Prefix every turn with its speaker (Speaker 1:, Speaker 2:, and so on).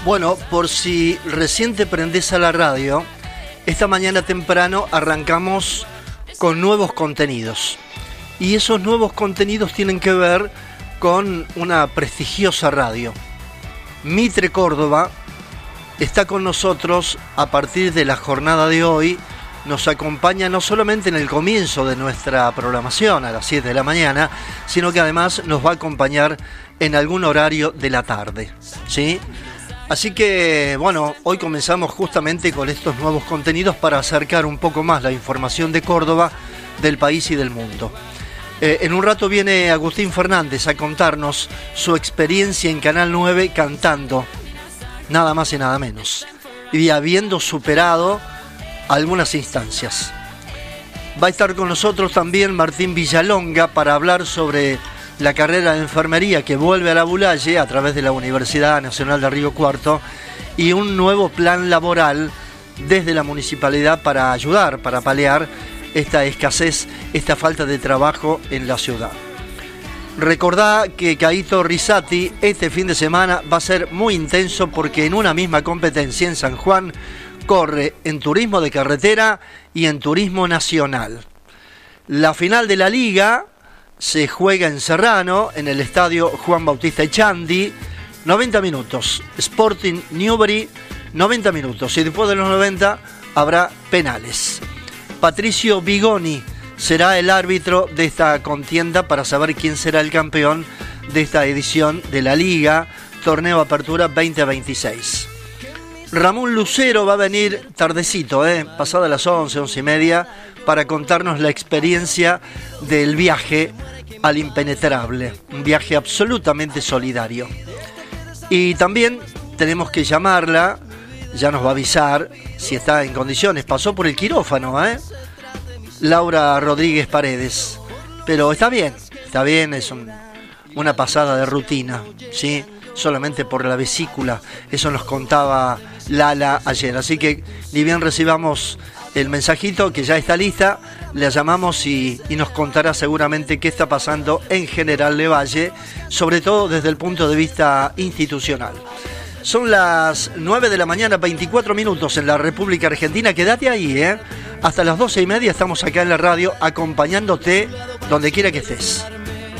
Speaker 1: Bueno, por si recién te prendés a la radio, esta mañana temprano arrancamos con nuevos contenidos. Y esos nuevos contenidos tienen que ver con una prestigiosa radio. Mitre Córdoba está con nosotros a partir de la jornada de hoy. Nos acompaña no solamente en el comienzo de nuestra programación a las 7 de la mañana, sino que además nos va a acompañar en algún horario de la tarde, ¿sí? Así que, bueno, hoy comenzamos justamente con estos nuevos contenidos para acercar un poco más la información de Córdoba, del país y del mundo. En un rato viene Agustín Fernández a contarnos su experiencia en Canal 9 cantando, nada más y nada menos, y habiendo superado algunas instancias. Va a estar con nosotros también Martín Villalonga para hablar sobre la carrera de enfermería que vuelve a la Bulaye a través de la Universidad Nacional de Río Cuarto y un nuevo plan laboral desde la municipalidad para ayudar, para paliar esta escasez, esta falta de trabajo en la ciudad. Recordá que Caíto Rizzati este fin de semana va a ser muy intenso porque en una misma competencia en San Juan corre en turismo de carretera y en turismo nacional. La final de la liga se juega en Serrano, en el estadio Juan Bautista Echandi, 90 minutos. Sporting Newbery, 90 minutos. Y después de los 90 habrá penales. Patricio Bigoni será el árbitro de esta contienda para saber quién será el campeón de esta edición de la Liga, Torneo Apertura 2026. Ramón Lucero va a venir tardecito, pasada las 11, 11 y media, para contarnos la experiencia del viaje al impenetrable, un viaje absolutamente solidario. Y también tenemos que llamarla, ya nos va a avisar si está en condiciones, pasó por el quirófano, Laura Rodríguez Paredes, pero está bien, es una pasada de rutina, ¿sí? Solamente por la vesícula, eso nos contaba Lala ayer, así que ni bien recibamos el mensajito que ya está lista, la llamamos y nos contará seguramente qué está pasando en General Lavalle, sobre todo desde el punto de vista institucional. Son las 9 de la mañana, 24 minutos en la República Argentina, quédate ahí, hasta las 12 y media estamos acá en la radio acompañándote donde quiera que estés.